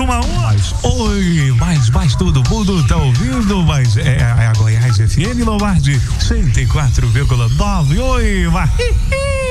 turma 1. Oi, mas todo mundo tá ouvindo, mas é a Goiás FM Lombardi 104,9. Oi, mas